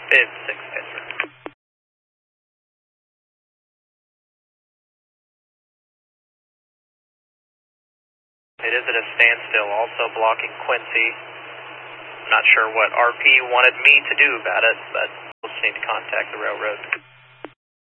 It's 6, sir. It is at a standstill, also blocking Quincy. I'm not sure what RP wanted me to do about it, but we'll just need to contact the railroad.